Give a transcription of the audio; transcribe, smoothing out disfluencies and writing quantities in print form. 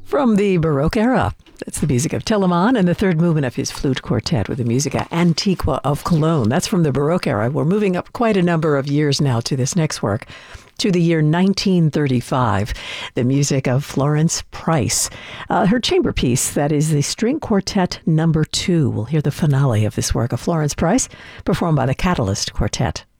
From the Baroque era, that's the music of Telemann and the third movement of his flute quartet with the Musica Antiqua of Cologne. That's from the Baroque era. We're moving up quite a number of years now to this next work, to the year 1935, the music of Florence Price. Her chamber piece, that is the String Quartet No. 2. We'll hear the finale of this work of Florence Price, performed by the Catalyst Quartet.